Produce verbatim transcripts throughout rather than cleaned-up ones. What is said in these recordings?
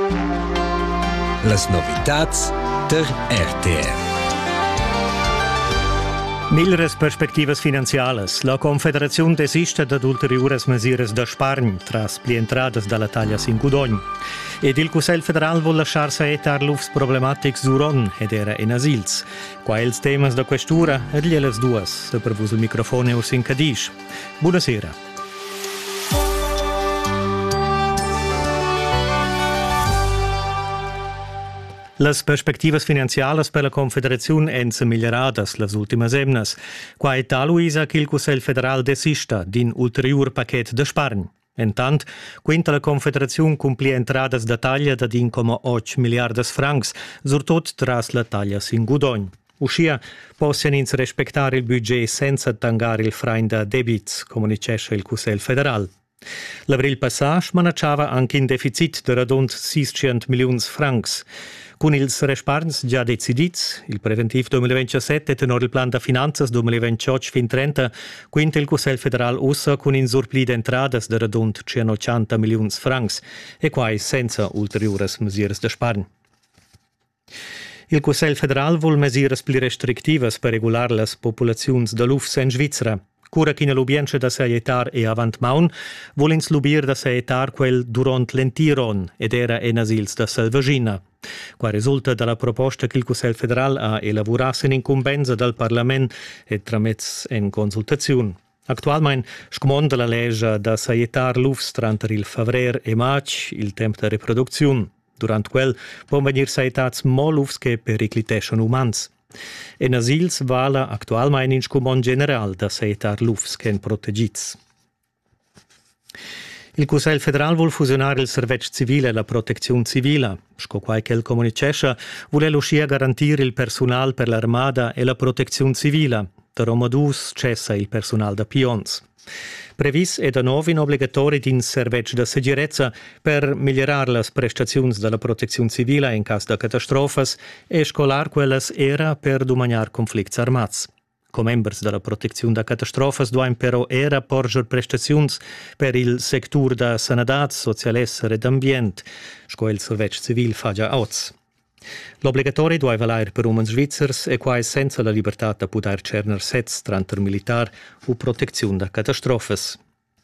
Las novitats der R T R. Millers perspectivas finanzialas. La Confederazione desiste da ulteriores mesures da spargn tras pli entradas dalla taglia Singudogn. Ed il Cussel federal vuol lasciar saetar lufs problematics duron ed era en asils. Qua els temas da questura ed glielas duas. Se per vus il microfone urs in Cadisch. Buonasera. Las perspectivas finanzialas per la Confederazione ense miglioradas las ultimas emnas. Qua è tal Luisa che il Cussel federal desista din ulterior paquet de spargn. Entant, quinta la Confederazione cumpli entradas da taglia da uno virgola otto miliardas francs, surtot tras la taglia Singudogn. Uscia possono ins respectare il budget senza tangare il frein da debits, comunicesce il Cussel federal. L'avril passage manacciava anche in deficit de radont seiscento milions francs. Con ils resparns già decidits, il preventiv duemilaventisette e tenor il plan da finanzas duemilaventotto fin trenta, quinta il Cussel federal ussa con in surpli d'entradas de radont centottanta milions francs e quai senza ulteriores mesures de spargn. Il Cussel federal vol mesures pli restrictivas per regular las populaziuns da lufs en Svizzera. Cura ch'ina l'ubienza da saetar e avant maun, volins l'ubir da saetar quel durant l'entiron ed era en asils da Selvagina. Qua risulta dalla proposta che il Cussel federal ha elaborat in incumbenza dal Parlament e tramezz en consultaziun. Actualmein scomonda la legge da saetar lufs tranter il favrer e maig, il temp de reproducziun. Durant quel pon venir saetats mo lufs che pericliteschan umans. En asils vala actualmein in scumon general da saetar lufs chen protegits. Il Cussel federal vuol fusionar il servizio civile e la protezione civile. Sco quai che il comunicesce vuole l'uscia garantir il personal per l'armada e la protezione civile. Da Romadus cessa il personal da pions. Previs è da nuovo in obbligatori din servizio da sicurezza per migliorar las prestazioni della protezione civile in caso di catastrofas e scolar quellas era per domaniar conflicts armats. Come members della protezione da catastrofas doin però era porger prestazioni per il sector da sanadat, socialesser ed ambient, sco il servizio civil fa già oz. L'obbligatori doveva valair per umans svizzers e quai senza la libertà da poter cerner sets tranter militar u protezione da catastrofas.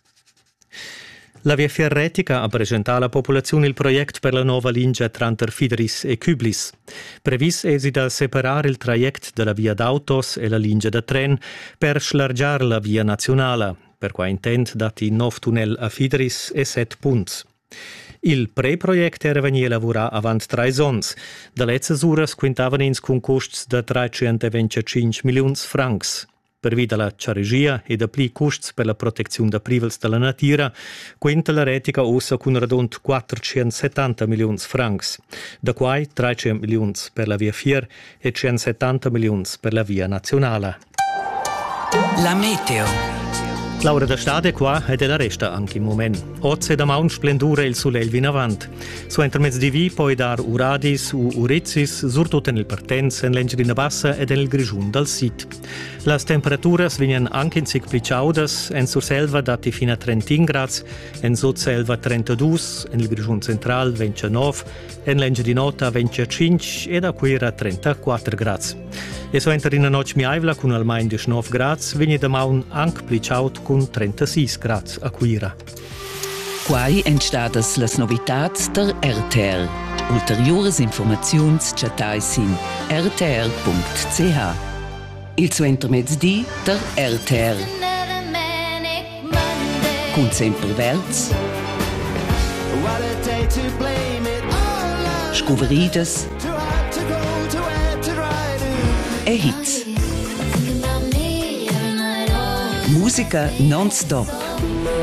La Via Ferretica ha presentato alla popolazione il progetto per la nuova linea tranter Fidris e Küblis. Previs è da separare il trajecto della via d'autos e la linea da tren per slargiare la via nazionale, per qua intent dati nov tunnel a Fidris e set punts. Il pre-project era veni elaborar avant tre sons. Da letzes uras quintavan ins con costs da trecentoventicinque milions francs. Per via della ciaregia e da pli costs per la protezione da privels della natura, quinta la retica ossa con radont quattrocentosettanta milions francs. Da quai trecento milions per la via Fier e centosettanta milions per la via nazionale. La meteo. Laura da stade qua ed la resta anche in moment. Oggi da maun splendura il sole in avant. Su intermezz di vi poi dar uradis u urizis, surtut nel partenz, en l'engina bassa ed nel grigiun dal sit. Las temperaturas vinen anche in sic pli chaudas, en sur selva dati fino a trentin grads, en sud selva trentadue, en il grigiun central ventinove, en l'engina nota venticinque ed a quira trentaquattro grads. E so enter in a noc miaivla con almain diciannove grads, vini da maun anche pli chaud con trentasei grads a quira. Quai entstadas las novitats der R T R. Ulteriores informaziuns chatais in r t r punct c h. Il suo intermezzi der R T R. Con sempre verts. Scuveridas. E hits. Musica non-stop.